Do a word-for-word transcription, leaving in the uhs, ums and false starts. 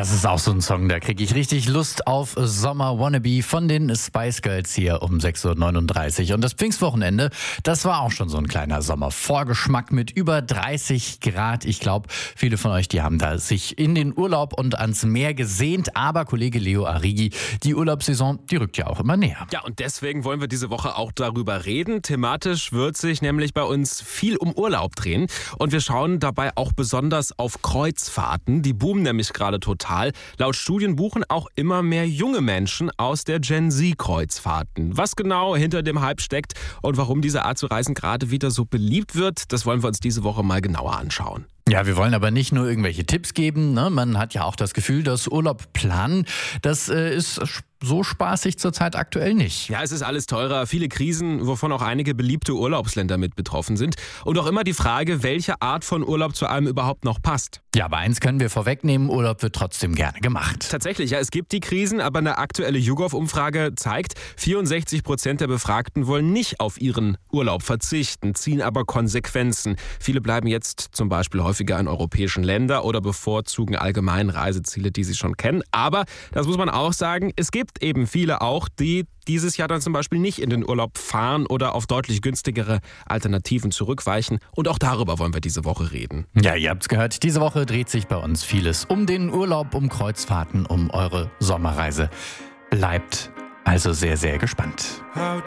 Das ist auch so ein Song, da kriege ich richtig Lust auf Sommer Wannabe von den Spice Girls hier um sechs Uhr neununddreißig. Und das Pfingstwochenende, das war auch schon so ein kleiner Sommervorgeschmack mit über dreißig Grad. Ich glaube, viele von euch, die haben da sich in den Urlaub und ans Meer gesehnt. Aber Kollege Leo Arrighi, die Urlaubssaison, die rückt ja auch immer näher. Ja, und deswegen wollen wir diese Woche auch darüber reden. Thematisch wird sich nämlich bei uns viel um Urlaub drehen. Und wir schauen dabei auch besonders auf Kreuzfahrten. Die boomen nämlich gerade total. Laut Studien buchen auch immer mehr junge Menschen aus der Gen Z-Kreuzfahrten. Was genau hinter dem Hype steckt und warum diese Art zu reisen gerade wieder so beliebt wird, das wollen wir uns diese Woche mal genauer anschauen. Ja, wir wollen aber nicht nur irgendwelche Tipps geben. Ne? Man hat ja auch das Gefühl, dass Urlaub planen, das äh, ist so spaßig zurzeit aktuell nicht. Ja, es ist alles teurer, viele Krisen, wovon auch einige beliebte Urlaubsländer mit betroffen sind. Und auch immer die Frage, welche Art von Urlaub zu einem überhaupt noch passt. Ja, aber eins können wir vorwegnehmen, Urlaub wird trotzdem gerne gemacht. Tatsächlich, ja, es gibt die Krisen, aber eine aktuelle YouGov-Umfrage zeigt, vierundsechzig Prozent der Befragten wollen nicht auf ihren Urlaub verzichten, ziehen aber Konsequenzen. Viele bleiben jetzt zum Beispiel häufiger in europäischen Ländern oder bevorzugen allgemein Reiseziele, die sie schon kennen. Aber, das muss man auch sagen, es gibt eben viele auch, die dieses Jahr dann zum Beispiel nicht in den Urlaub fahren oder auf deutlich günstigere Alternativen zurückweichen. Und auch darüber wollen wir diese Woche reden. Ja, ihr habt's gehört, diese Woche dreht sich bei uns vieles um den Urlaub, um Kreuzfahrten, um eure Sommerreise. Bleibt also sehr, sehr gespannt.